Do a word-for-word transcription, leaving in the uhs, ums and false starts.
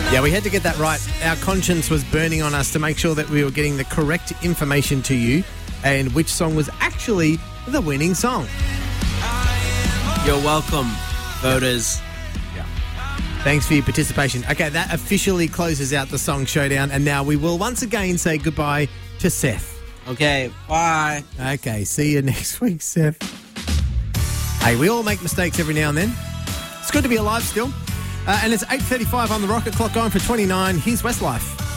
Yeah, we had to get that right. Our conscience was burning on us to make sure that we were getting the correct information to you and which song was actually the winning song. You're welcome, voters. Yeah. Thanks for your participation. Okay, that officially closes out the Song Showdown, and now we will once again say goodbye to Seth. Okay, bye. Okay, see you next week, Seth. Hey, we all make mistakes every now and then. It's good to be alive still. Uh, and it's eight thirty-five on the rocket clock, going for twenty-nine. Here's Westlife.